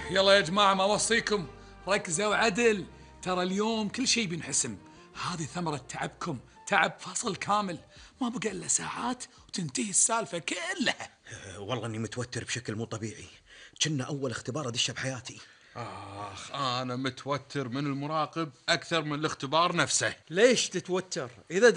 يلا يا جماعة ما أوصيكم ركزوا عدل، ترى اليوم كل شيء بينحسم. هذه ثمرة تعبكم، تعب فصل كامل، ما بقى إلا ساعات وتنتهي السالفة كلها. والله اني متوتر بشكل مو طبيعي، كنا اول اختبار ادشه بحياتي. أنا متوتر من المراقب أكثر من الاختبار نفسه. ليش تتوتر؟ إذا